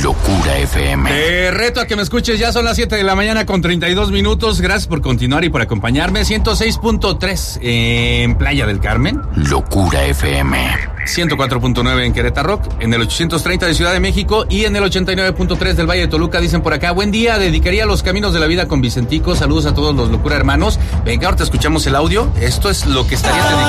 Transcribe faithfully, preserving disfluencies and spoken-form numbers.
Locura F M. Te reto a que me escuches, ya son las siete de la mañana con treinta y dos minutos. Gracias por continuar y por acompañarme. ciento seis punto tres en Playa del Carmen. Locura F M. ciento cuatro punto nueve en Querétaro, en el ochocientos treinta de Ciudad de México y en el ochenta y nueve punto tres del Valle de Toluca. Dicen por acá, buen día, dedicaría los caminos de la vida con Vicentico. Saludos a todos los Locura hermanos. Venga, ahorita escuchamos el audio. Esto es lo que estaría dedicando.